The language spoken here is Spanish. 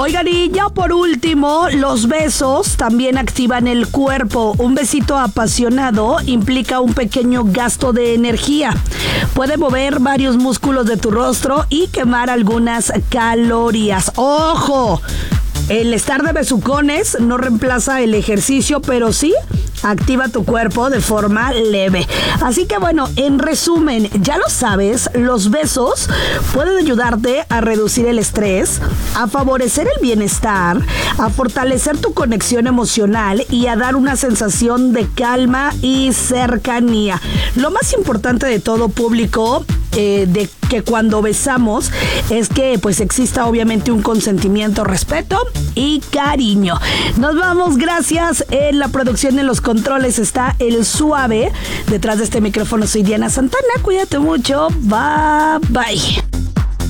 Oigan, y ya por último, los besos también activan el cuerpo. Un besito apasionado implica un pequeño gasto de energía. Puede mover varios músculos de tu rostro y quemar algunas calorías. ¡Ojo! El estar de besucones no reemplaza el ejercicio, pero sí activa tu cuerpo de forma leve. Así que bueno, en resumen, ya lo sabes, los besos pueden ayudarte a reducir el estrés, a favorecer el bienestar, a fortalecer tu conexión emocional y a dar una sensación de calma y cercanía. Lo más importante de todo, público, de que cuando besamos es que pues exista obviamente un consentimiento, respeto y cariño. Nos vamos, gracias. En la producción, en los controles está el Suave. Detrás de este micrófono soy Diana Santana. Cuídate mucho. Bye bye.